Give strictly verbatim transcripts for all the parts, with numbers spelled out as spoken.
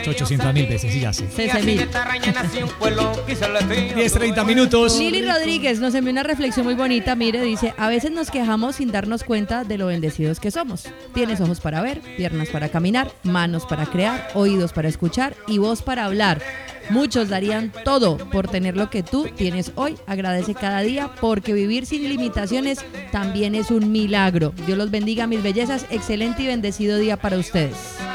ochocientas mil veces, y ya sé. sesenta mil. diez treinta minutos. Lili Rodríguez nos envió una reflexión muy bonita. Mire, dice: a veces nos quejamos sin darnos cuenta de lo bendecidos que somos. Tienes ojos para ver, piernas para caminar, manos para crear, oídos para escuchar y voz para hablar. Muchos darían todo por tener lo que tú tienes hoy. Agradece cada día, porque vivir sin limitaciones también es un milagro. Dios los bendiga, mis bellezas. Excelente y bendecido día para ustedes.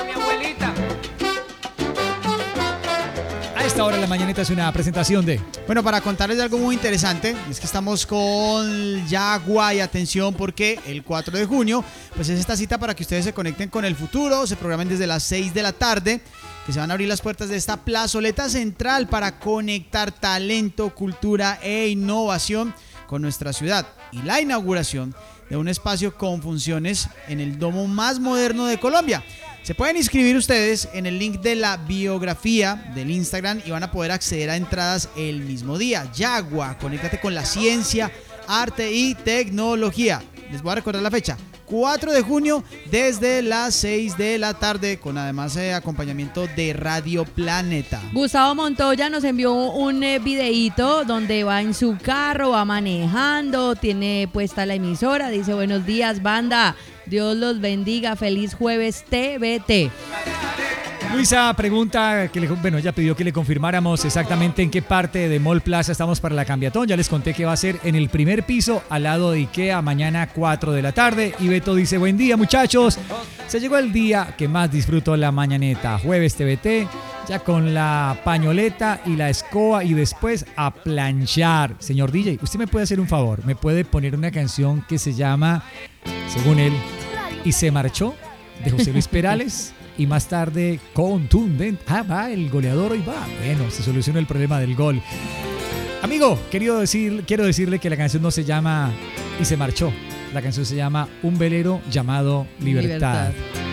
A esta hora la mañanita es una presentación de... Bueno, para contarles algo muy interesante, es que estamos con Yagua y atención, porque el cuatro de junio, pues es esta cita para que ustedes se conecten con el futuro, se programen desde las seis de la tarde, que se van a abrir las puertas de esta plazoleta central para conectar talento, cultura e innovación con nuestra ciudad, y la inauguración de un espacio con funciones en el domo más moderno de Colombia. Se pueden inscribir ustedes en el link de la biografía del Instagram y van a poder acceder a entradas el mismo día. Yagua, conéctate con la ciencia, arte y tecnología. Les voy a recordar la fecha: cuatro de junio desde las seis de la tarde, con además eh, acompañamiento de Radio Planeta. Gustavo Montoya nos envió un eh, videíto donde va en su carro, va manejando, tiene puesta la emisora, dice: buenos días, banda, Dios los bendiga, feliz jueves T V T. Luisa pregunta, que le, bueno, ella pidió que le confirmáramos exactamente en qué parte de Mall Plaza estamos para la Cambiatón. Ya les conté que va a ser en el primer piso, al lado de Ikea, mañana cuatro de la tarde. Y Beto dice: buen día, muchachos. Se llegó el día que más disfruto la mañaneta. Jueves T V T, ya con la pañoleta y la escoba, y después a planchar. Señor D J, ¿usted me puede hacer un favor? ¿Me puede poner una canción que se llama, según él, Y se marchó, de José Luis Perales? Y más tarde, Contundente. Ah, va, el goleador hoy va. Bueno, se solucionó el problema del gol. Amigo, querido decir, quiero decirle que la canción no se llama Y se marchó. La canción se llama Un velero llamado Libertad. Libertad.